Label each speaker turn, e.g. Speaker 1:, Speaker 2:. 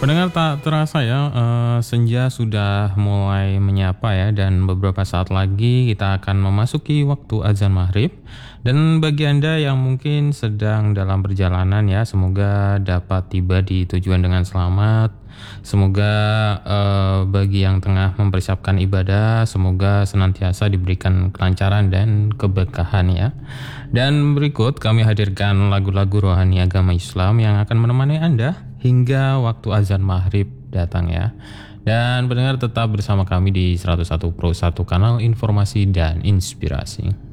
Speaker 1: Pendengar tak terasa ya, senja sudah mulai menyapa ya, dan beberapa saat lagi kita akan memasuki waktu azan maghrib. Dan bagi Anda yang mungkin sedang dalam perjalanan ya, semoga dapat tiba di tujuan dengan selamat. Semoga bagi yang tengah mempersiapkan ibadah, semoga senantiasa diberikan kelancaran dan keberkahan ya. Dan berikut kami hadirkan lagu-lagu rohani agama Islam yang akan menemani Anda hingga waktu azan maghrib datang ya. Dan pendengar tetap bersama kami di 101 Pro 1 kanal informasi dan inspirasi.